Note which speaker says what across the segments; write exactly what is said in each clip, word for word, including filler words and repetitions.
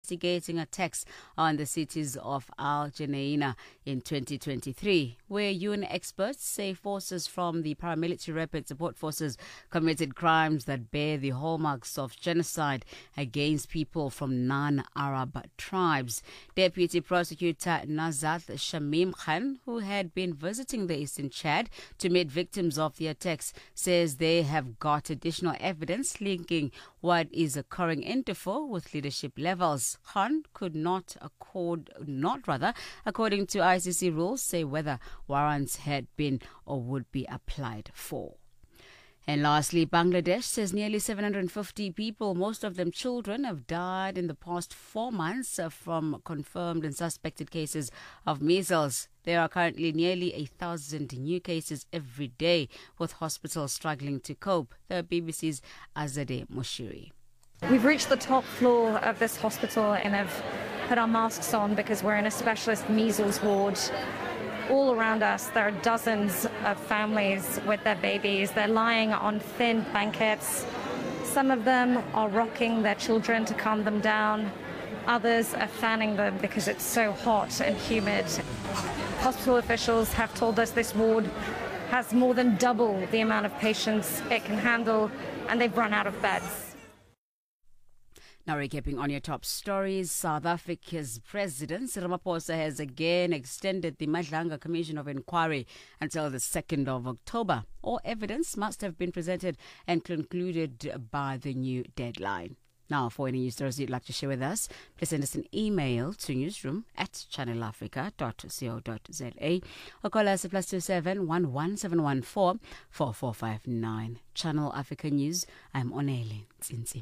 Speaker 1: investigating attacks on the cities of Al Jenaina in twenty twenty-three, where U N experts say forces from the paramilitary Rapid Support Forces committed crimes that bear the hallmarks of genocide against people from non-Arab tribes. Deputy Prosecutor Nazat Shamim Khan, who had been visiting the eastern Chad to meet victims of the attacks, says they have got additional evidence linking what is occurring in Darfur with leadership levels. Khan could not accord, not rather, according to I C C rules, say whether warrants had been or would be applied for. And lastly, Bangladesh says nearly seven hundred fifty people, most of them children, have died in the past four months from confirmed and suspected cases of measles. There are currently nearly a thousand new cases every day, with hospitals struggling to cope. The B B C's Azadeh Moshiri.
Speaker 2: We've reached the top floor of this hospital and have put our masks on because we're in a specialist measles ward. All around us, there are dozens of families with their babies. They're lying on thin blankets. Some of them are rocking their children to calm them down. Others are fanning them because it's so hot and humid. Hospital officials have told us this ward has more than double the amount of patients it can handle, and they've run out of beds.
Speaker 1: Now recapping on your top stories, South Africa's President Cyril Ramaphosa has again extended the Madlanga Commission of Inquiry until the second of October. All evidence must have been presented and concluded by the new deadline. Now, for any news stories you'd like to share with us, please send us an email to newsroom at channel africa dot co dot za or call us at plus two seven one one seven one four four four five nine. Channel Africa News. I'm Onele Tsinzi.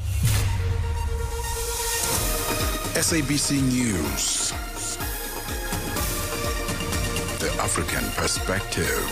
Speaker 3: S A B C News. The African Perspective.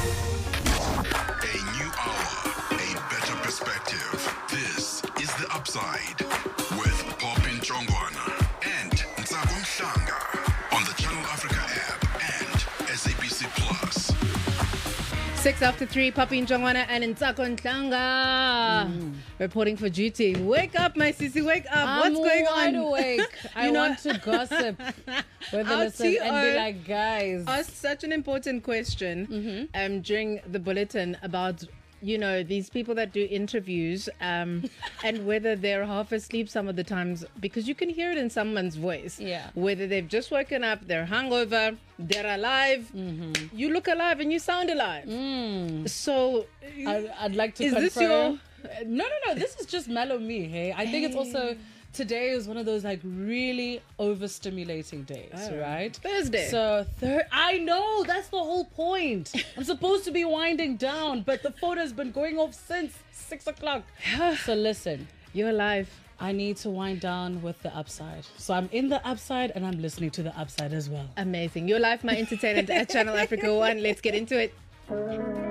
Speaker 3: A new hour, a better perspective. This is The Upside with Popin Chongwana and Ntsako Mhlanga on the Channel Africa app and S A B C Plus.
Speaker 4: Six after three, Papi Njongwana and Ntsako Mhlanga mm. reporting for duty. Wake up, my sissy, wake up.
Speaker 5: I'm
Speaker 4: What's going
Speaker 5: wide
Speaker 4: on?
Speaker 5: awake. I
Speaker 4: You know-
Speaker 5: want to gossip with the
Speaker 4: Our
Speaker 5: listeners and
Speaker 4: T O
Speaker 5: be like, guys.
Speaker 4: Asked such an important question
Speaker 5: Mm-hmm.
Speaker 4: um, during the bulletin about, you know, these people that do interviews um, and whether they're half asleep some of the times, because you can hear it in someone's voice.
Speaker 5: Yeah.
Speaker 4: Whether they've just woken up, they're hungover, they're alive.
Speaker 5: Mm-hmm.
Speaker 4: You look alive and you sound alive.
Speaker 5: Mm.
Speaker 4: So,
Speaker 5: I, I'd like to
Speaker 4: is
Speaker 5: confirm.
Speaker 4: this your...
Speaker 5: No, no, no. This is just mellow me, hey? I think it's also... Today is one of those like really overstimulating days,
Speaker 4: Oh.
Speaker 5: right?
Speaker 4: Thursday.
Speaker 5: So thir- I know, that's the whole point. I'm supposed to be winding down, but the phone has been going off since six o'clock. So listen,
Speaker 4: You're alive.
Speaker 5: I need to wind down with the upside. So I'm in the upside and I'm listening to the upside as well.
Speaker 4: Amazing. Your life, my entertainment at Channel Africa One. Let's get into it.